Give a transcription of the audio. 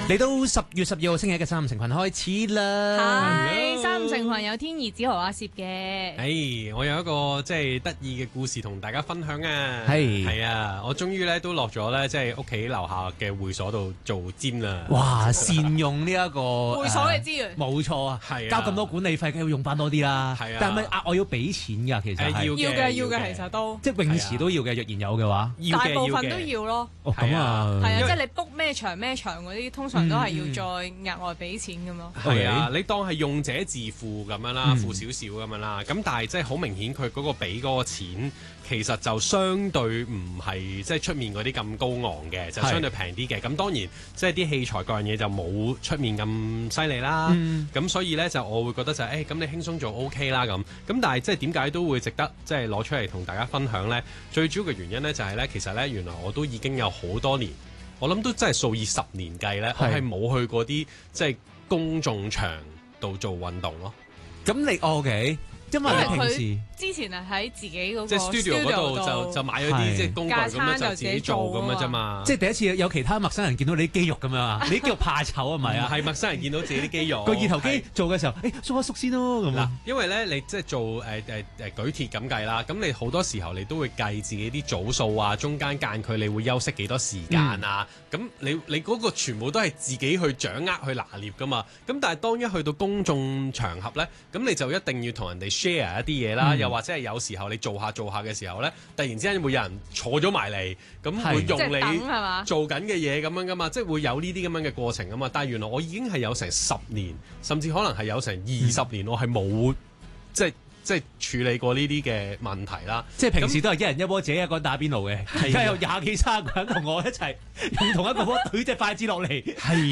嚟到10月12號星期一嘅三五成群開始啦。 係三五成群有天兒、子豪、阿攝嘅。 我有一個即係得意嘅故事同大家分享啊。 係啊，我終於咧都落咗咧，即係屋企樓下嘅會所度做尖啦。 哇！善用呢一個會所嘅資源， 冇錯啊。交咁多管理費，梗要用翻多啲啦。 係啊， 但係咪額外要俾錢㗎？其實係要嘅，其實都即係泳池都要嘅，若然有嘅話， 大部分都要咯。 哦，咁啊， 係啊，即係你 book 咩場嗰啲，通常都係要再額外俾錢咁咯。 係啊，你當係用者自付咁樣啦，付少少咁樣啦。咁但係即係好明顯，佢嗰個俾嗰個錢，其實就相對唔係即係出面嗰啲咁高昂嘅，就相對平啲嘅。咁當然即係啲器材各樣嘢就冇出面咁犀利啦。咁所以咧就我會覺得就係咁你輕鬆做 OK 啦咁。咁但係即係點解都會值得即係攞出嚟同大家分享咧？最主要嘅原因咧就係咧，其實咧原來我都已經有好多年，我諗都真係數以10年計咧，我係冇去過啲即係公眾場度做運動咯。 咁你 OK？因為你平時之前係喺自己嗰個即係 studio 嗰度就買咗啲即係工具咁樣就自己做咁樣啫嘛。 即係第一次有其他陌生人見到你啲肌肉咁樣啊！你啲肌肉怕醜係咪啊？ 係陌生人見到自己啲肌肉。 個二頭肌做嘅時候，縮一縮先咯咁啊。 因為咧你即係做舉鐵咁計啦，咁你好多時候你都會計自己啲組數啊，中間間距你會休息幾多時間啊。咁你嗰個全部都係自己去掌握去拿捏噶嘛。咁但係當一去到公眾場合咧，咁你就一定要同人哋share 一啲嘢啦，又或者係有時候你做下嘅時候咧，突然之間會有人坐咗埋嚟，咁會用你做緊嘅嘢咁樣噶嘛，即係會有呢啲咁樣嘅過程啊嘛。但係原來我已經係有成10年，甚至可能係有成20年，我係冇即係處理過呢啲嘅問題啦。 即係平時都係一人一鍋，自己一個人打邊爐嘅，而家有20幾30個人同我一齊用同一個鍋舉隻筷子落嚟。